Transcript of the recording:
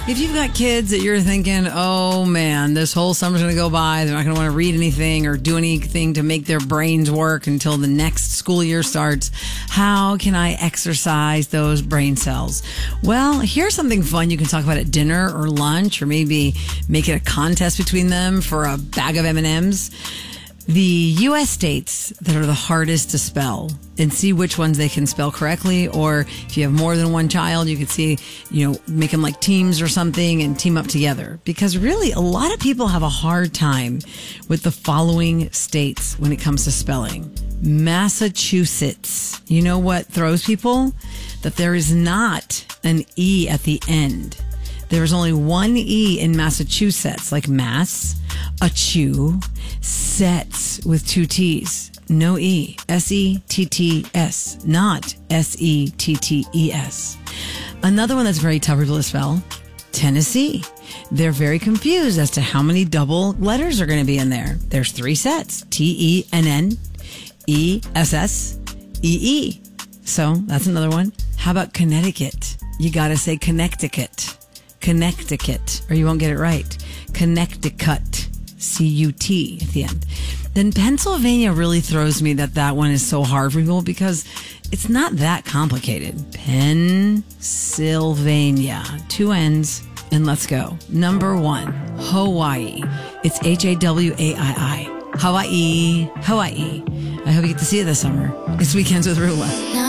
If you've got kids that you're thinking, oh man, this whole summer's going to go by, they're not going to want to read anything or do anything to make their brains work until the next school year starts, how can I exercise those brain cells? Well, here's something fun you can talk about at dinner or lunch, or maybe make it a contest between them for a bag of M&Ms. The U.S. states that are the hardest to spell, and see which ones they can spell correctly. Or if you have more than one child, you could see, make them like teams or something and team up together. Because really, a lot of people have a hard time with the following states when it comes to spelling. Massachusetts. You know what throws people? That there is not an E at the end. There is only one E in Massachusetts, like mass, a chew, sets with two T's. No E. S-E-T-T-S, not S-E-T-T-E-S. Another one that's very tough for people to spell, Tennessee. They're very confused as to how many double letters are going to be in there. There's 3 sets, T-E-N-N, E-S-S-E-E. So that's another one. How about Connecticut? You got to say Connecticut, or you won't get it right. Connecticut, C-U-T at the end. Then Pennsylvania really throws me that one is so hard for people because it's not that complicated. Pennsylvania, 2 N's, and let's go. Number 1, Hawaii. It's H-A-W-A-I-I. Hawaii. I hope you get to see it this summer. It's Weekends with Rula.